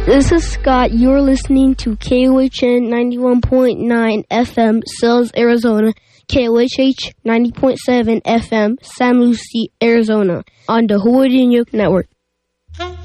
This is Scott. You're listening to KOHN 91.9 FM, Sells, Arizona. KOHH 90.7 FM, San Lucie, Arizona. On the Howard Network.